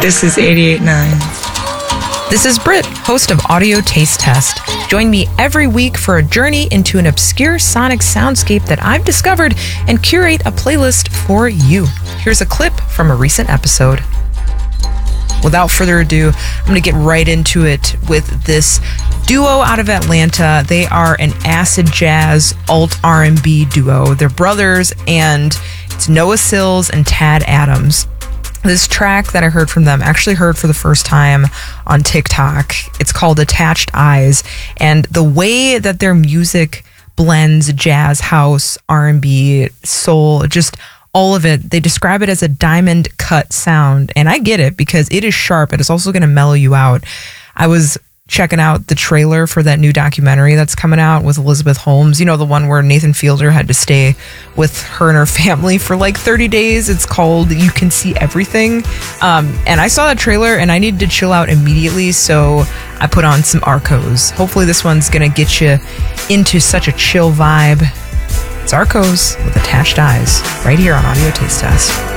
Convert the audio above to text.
This is 88.9. This is Britt, host of Audio Taste Test. Join me every week for a journey into an obscure sonic soundscape that I've discovered and curate a playlist for you. Here's a clip from a recent episode. Without further ado, I'm going to get right into it with this duo out of Atlanta. They are an acid jazz alt R&B duo. They're brothers, and it's Noah Cylls and Tad Adams. This track that I heard from them, actually heard for the first time on TikTok. It's called Attached Eyes, and the way that their music blends jazz, house, R&B, soul, just all of it, they describe it as a diamond cut sound, and I get it because it is sharp, and it's also going to mellow you out. I was checking out the trailer for that new documentary that's coming out with Elizabeth Holmes. You know, the one where Nathan Fielder had to stay with her and her family for like 30 days. It's called You Can See Everything. And I saw that trailer and I needed to chill out immediately, so I put on some Arcos. Hopefully this one's going to get you into such a chill vibe. It's Arcos with Attached Eyes right here on Audio Taste Test.